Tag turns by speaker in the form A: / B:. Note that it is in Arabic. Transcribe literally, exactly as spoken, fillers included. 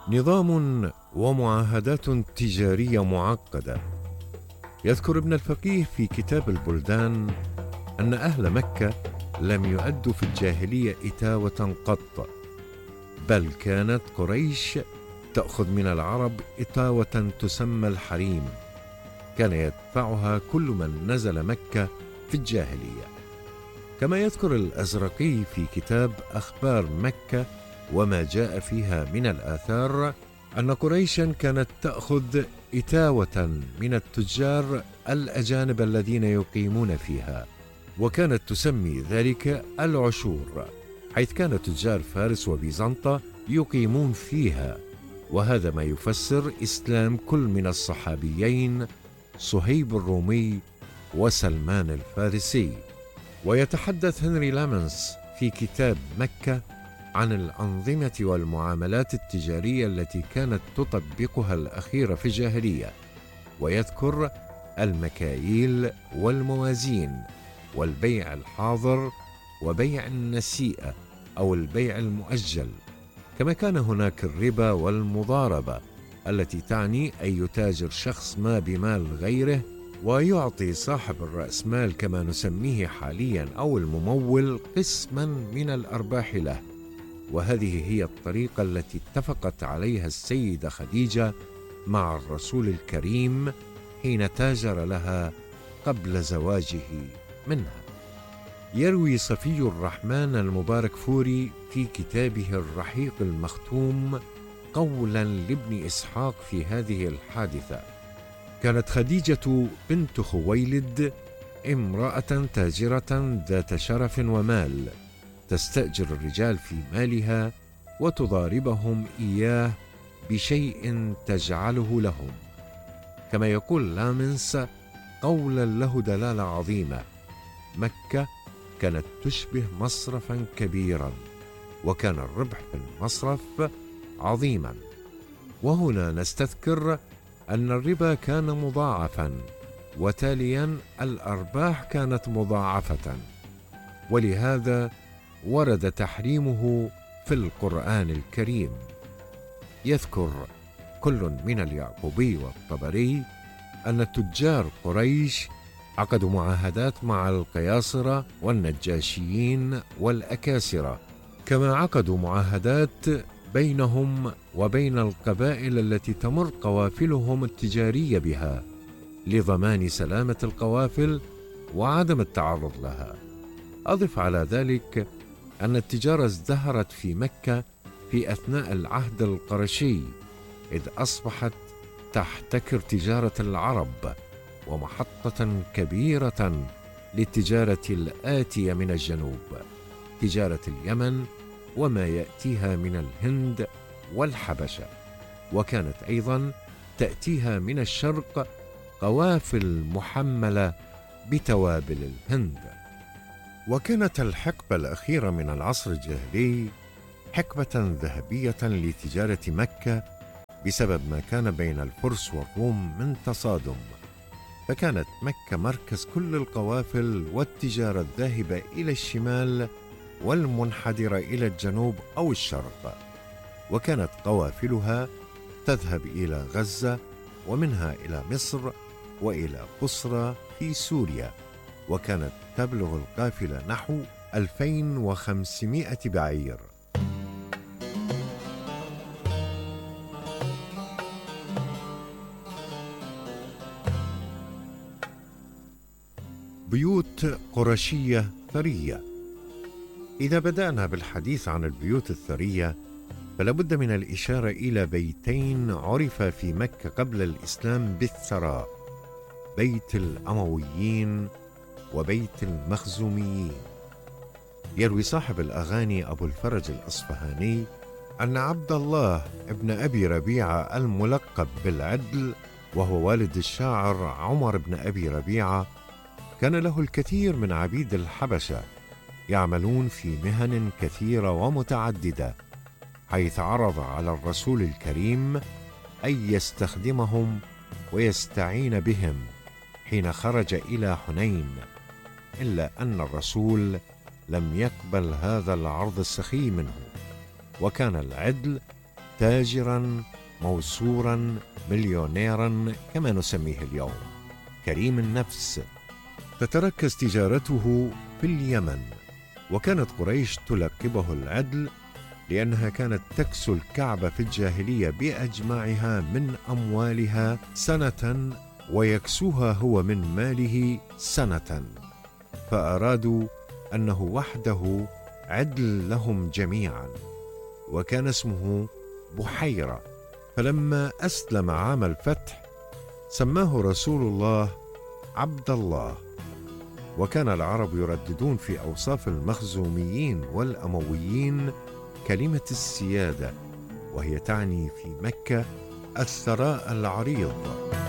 A: نظام ومعاهدات تجارية معقدة. يذكر ابن الفقيه في كتاب البلدان أن أهل مكة لم يؤدوا في الجاهلية إتاوة قط، بل كانت قريش تأخذ من العرب إتاوة تسمى الحريم، كان يدفعها كل من نزل مكة في الجاهلية. كما يذكر الأزرقي في كتاب أخبار مكة وما جاء فيها من الآثار أن قريشا كانت تأخذ إتاوة من التجار الأجانب الذين يقيمون فيها، وكانت تسمي ذلك العشور، حيث كان تجار فارس وبيزنطة يقيمون فيها، وهذا ما يفسر إسلام كل من الصحابيين صهيب الرومي وسلمان الفارسي. ويتحدث هنري لامنس في كتاب مكة عن الأنظمة والمعاملات التجارية التي كانت تطبقها الأخيرة في الجاهلية، ويذكر المكاييل والموازين والبيع الحاضر وبيع النسيئة أو البيع المؤجل. كما كان هناك الربا والمضاربة التي تعني أن يتاجر شخص ما بمال غيره ويعطي صاحب الرأس مال كما نسميه حاليا أو الممول قسما من الأرباح له، وهذه هي الطريقة التي اتفقت عليها السيدة خديجة مع الرسول الكريم حين تاجر لها قبل زواجه منها. يروي صفي الرحمن المبارك فوري في كتابه الرحيق المختوم قولا لابن إسحاق في هذه الحادثة: كانت خديجة بنت خويلد امرأة تاجرة ذات شرف ومال، تستأجر الرجال في مالها وتضاربهم إياه بشيء تجعله لهم. كما يقول لامنس قولا له دلالة عظيمة: مكة كانت تشبه مصرفا كبيرا، وكان الربح في المصرف عظيما. وهنا نستذكر أن الربا كان مضاعفا، وتاليا الأرباح كانت مضاعفة، ولهذا ورد تحريمه في القرآن الكريم. يذكر كل من اليعقوبي والطبري أن تجار قريش عقدوا معاهدات مع القياصرة والنجاشيين والأكاسرة، كما عقدوا معاهدات بينهم وبين القبائل التي تمر قوافلهم التجارية بها لضمان سلامة القوافل وعدم التعرض لها. أضف على ذلك أن التجارة ازدهرت في مكة في أثناء العهد القرشي، إذ أصبحت تحتكر تجارة العرب ومحطة كبيرة للتجارة الآتية من الجنوب، تجارة اليمن وما يأتيها من الهند والحبشة، وكانت أيضا تأتيها من الشرق قوافل محملة بتوابل الهند. وكانت الحقبة الأخيرة من العصر الجاهلي حقبة ذهبية لتجارة مكة بسبب ما كان بين الفرس والروم من تصادم، فكانت مكة مركز كل القوافل والتجارة الذاهبة إلى الشمال والمنحدرة إلى الجنوب أو الشرق، وكانت قوافلها تذهب إلى غزة ومنها إلى مصر وإلى قصرى في سوريا، وكانت تبلغ القافلة نحو ألفين وخمسمائة بعير. بيوت قرشية ثرية. إذا بدأنا بالحديث عن البيوت الثرية فلابد من الإشارة إلى بيتين عرف في مكة قبل الإسلام بالثراء: بيت الأمويين وبيت المخزوميين. يروي صاحب الأغاني أبو الفرج الأصفهاني أن عبد الله ابن أبي ربيعة الملقب بالعدل، وهو والد الشاعر عمر بن أبي ربيعة، كان له الكثير من عبيد الحبشة يعملون في مهن كثيرة ومتعددة، حيث عرض على الرسول الكريم أن يستخدمهم ويستعين بهم حين خرج إلى حنين، إلا أن الرسول لم يقبل هذا العرض السخي منه، وكان العدل تاجرا موسورا مليونيرا كما نسميه اليوم، كريم النفس. تتركز تجارته في اليمن، وكانت قريش تلقبه العدل لأنها كانت تكسو الكعبة في الجاهلية بأجمعها من أموالها سنة، ويكسوها هو من ماله سنة، فأرادوا أنه وحده عدل لهم جميعا. وكان اسمه بحيرة، فلما أسلم عام الفتح سماه رسول الله عبد الله. وكان العرب يرددون في أوصاف المخزوميين والأمويين كلمة السيادة، وهي تعني في مكة الثراء العريض.